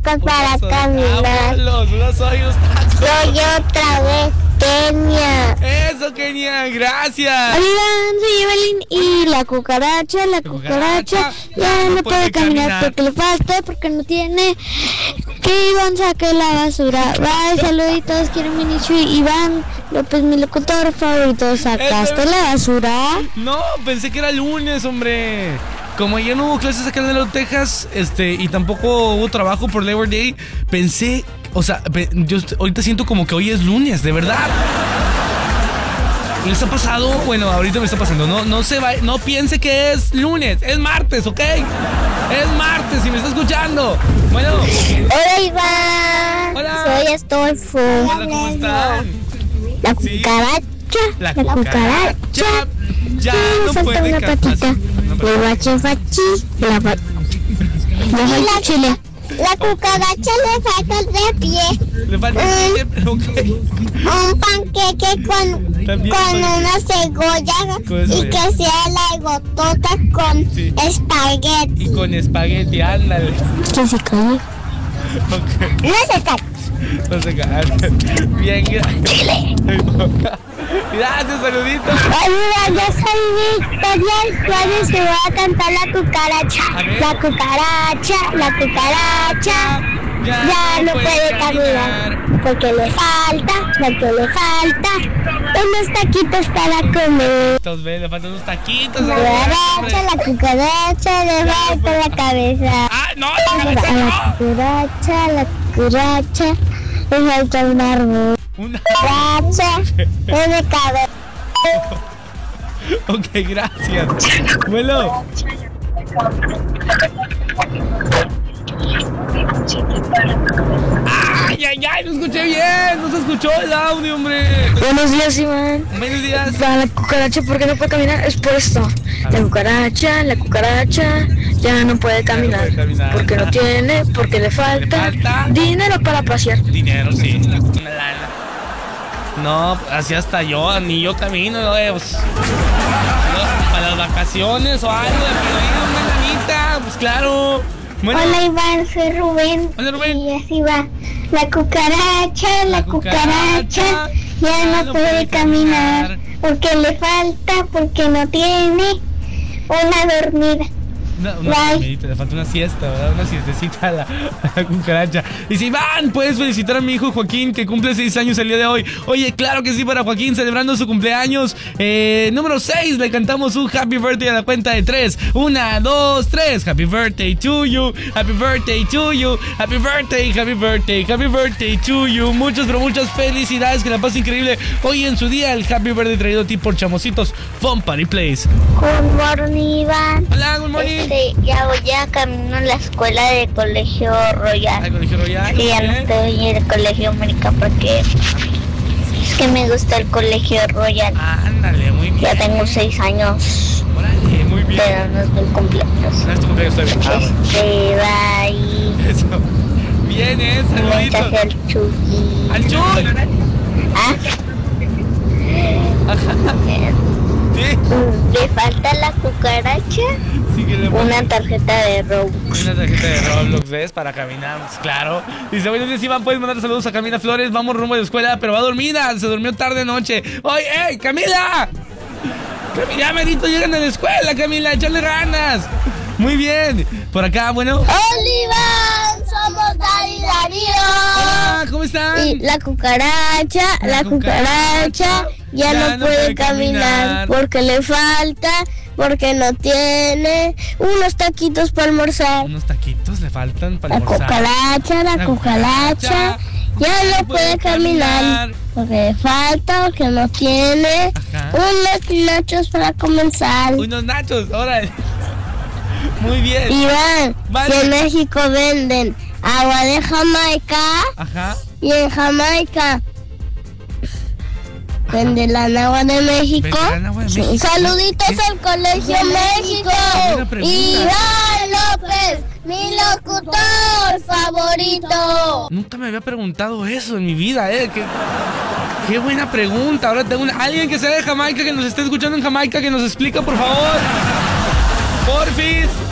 tacos para caminar. Unos soy unos tacos. Soy otra vez Kenia. Eso, Kenia, gracias. Oigan, soy Evelyn y la cucaracha ya no puede caminar porque le falta, porque no tiene. Que Iván saque la basura. Bye, saluditos, quiero Minichu y Iván López, mi locutor favorito. ¿Sacaste la basura? No, pensé que era lunes, hombre. Como ya no hubo clases acá en Texas, y tampoco hubo trabajo por Labor Day, pensé, yo ahorita siento como que hoy es lunes, de verdad. ¿Les ha pasado? Bueno, ahorita me está pasando. No piense que es lunes, es martes, ¿ok? Es martes, si me está escuchando. Bueno. Hola, Iván. Hola. Soy Astolfo. Hola, ¿cómo están? La cucaracha. La cucaracha. Ya no puede una patita. Le bache fachi. La chile. La cucaracha le falta el pie. Le falta el pie, un panqueque con una cebolla y que sea la gotota con espagueti. Y con espagueti, ándale. Que se cae. Okay. No se cae. Bien, gracias. Gracias, saluditos. Mira, yo soy Victoria Juárez, se va a cantar la cucaracha. La cucaracha ya no puede caminar porque le falta unos taquitos para comer. Le faltan unos taquitos. La cucaracha le falta la cabeza. ¡Ah, no! ¡La cabeza no! La cucaracha le falta un árbol. Una cucaracha tiene cabeza. Ok, gracias. Bueno. ¡Ay! No escuché bien. No se escuchó el audio, hombre. Buenos días, Iván. Buenos días. Para la cucaracha, ¿por qué no puede caminar? Es por esto. La cucaracha ya no puede caminar. Porque no tiene, porque le falta dinero para pasear. Dinero, sí. No, así hasta yo, ni yo camino, para las vacaciones o algo, una lanita, pues claro. Bueno. Hola, Iván, soy Rubén. Hola, Rubén. Y así va. La cucaracha ya no puede caminar porque le falta, porque no tiene una dormida. Le falta una siesta, ¿verdad? Una siestecita a la cucaracha. Y si Iván, puedes felicitar a mi hijo Joaquín, que cumple 6 años el día de hoy. Oye, claro que sí, para Joaquín, celebrando su cumpleaños. Número 6, le cantamos un Happy Birthday a la cuenta de 3. 1, 2, 3. Happy birthday to you. Happy birthday to you. Happy birthday, happy birthday, happy birthday to you. Muchas, pero muchas felicidades, que la pase increíble hoy en su día. El Happy Birthday traído a ti por Chamositos Fun Party Place. Good morning, Iván. Hola, good morning. Ya voy a camino a la escuela de Colegio Royal. ¿Al Colegio Royal? Sí, ya no estoy en el Colegio América porque es que me gusta el Colegio Royal. Ándale, muy bien. Ya tengo 6 años. Órale, muy bien. Pero no es mi cumpleaños. No es tu cumpleaños todavía. Bye. Eso. Bien, saluditos. Al Chuy. ¡Al Chuy! ¿Ah? Ajá. Sí. ¿Le falta la cucaracha? Sí, que le una tarjeta de Roblox. Una tarjeta de Roblox, ¿ves? Para caminar, pues, claro. Dice, buenos días, Iván, puedes mandar saludos a Camila Flores. Vamos rumbo a la escuela, pero va dormida. Se durmió tarde noche. ¡Oye, hey, Camila! Ya merito llegan a la escuela, Camila, échale ganas. Muy bien. Por acá, bueno. ¡Hola, Iván! Somos Dani Darío. Hola, ¿cómo están? Y la cucaracha ya no puede caminar porque le falta, porque no tiene unos taquitos para almorzar. Unos taquitos le faltan para almorzar. La cucaracha ya no puede caminar porque le falta, porque no tiene unos nachos para comenzar. Unos nachos, órale. Muy bien. Iván, vale. En México venden agua de Jamaica. Ajá. Y en Jamaica venden el agua de México. Saluditos al Colegio México. Iván López, mi locutor favorito. Nunca me había preguntado eso en mi vida, Qué buena pregunta. Ahora tengo alguien que sea de Jamaica, que nos esté escuchando en Jamaica, que nos explica, por favor. Porfis.